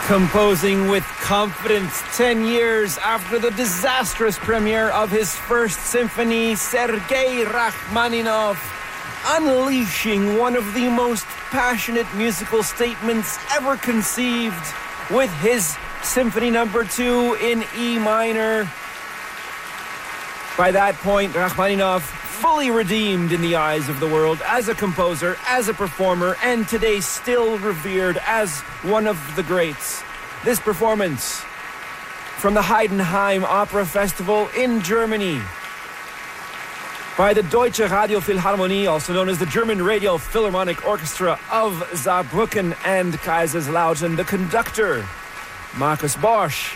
Composing with confidence 10 years after the disastrous premiere of his first symphony, Sergei Rachmaninoff, unleashing one of the most passionate musical statements ever conceived with his Symphony No. 2 in E minor. By that point, Rachmaninoff fully redeemed in the eyes of the world as a composer, as a performer, and today still revered as one of the greats. This performance from the Heidenheim Opera Festival in Germany by the Deutsche Radiophilharmonie, also known as the German Radio Philharmonic Orchestra of Saarbrücken and Kaiserslautern, the conductor, Markus Borsch.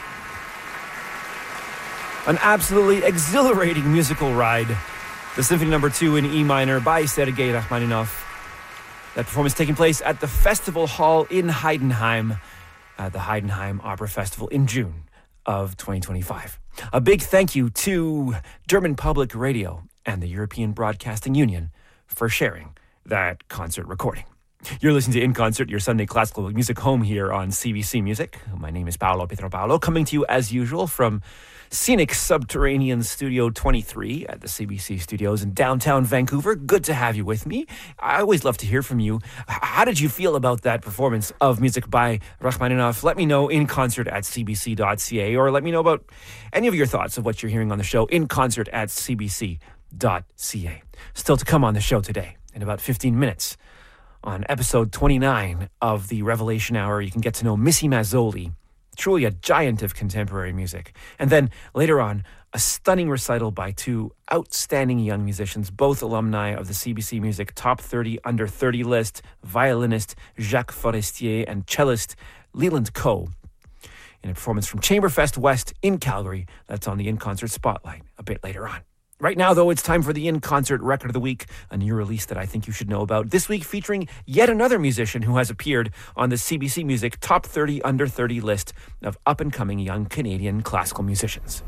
An absolutely exhilarating musical ride. The Symphony No. 2 in E minor by Sergei Rachmaninoff. That performance taking place at the Festival Hall in Heidenheim, at the Heidenheim Opera Festival in June of 2025. A big thank you to German Public Radio and the European Broadcasting Union for sharing that concert recording. You're listening to In Concert, your Sunday classical music home here on CBC Music. My name is Paolo Pietro-Paolo, coming to you as usual from scenic subterranean Studio 23 at the CBC Studios in downtown Vancouver. Good to have you with me. I always love to hear from you. How did you feel about that performance of music by Rachmaninoff? Let me know in concert at cbc.ca, or let me know about any of your thoughts of what you're hearing on the show in concert at cbc.ca. Still to come on the show today in about 15 minutes. On episode 29 of the Revelation Hour, you can get to know Missy Mazzoli, truly a giant of contemporary music. And then later on, a stunning recital by two outstanding young musicians, both alumni of the CBC Music Top 30 Under 30 list, violinist Jacques Forestier and cellist Leland Coe, in a performance from Chamberfest West in Calgary. That's on the In Concert Spotlight a bit later on. Right now, though, it's time for the In Concert Record of the Week, a new release that I think you should know about. This week featuring yet another musician who has appeared on the CBC Music Top 30 Under 30 list of up-and-coming young Canadian classical musicians.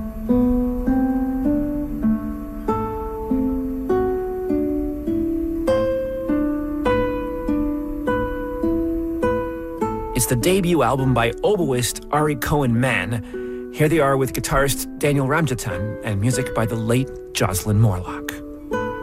It's the debut album by oboist Ari Cohen-Mann. Here they are with guitarist Daniel Ramjatan and music by the late Jocelyn Morlock.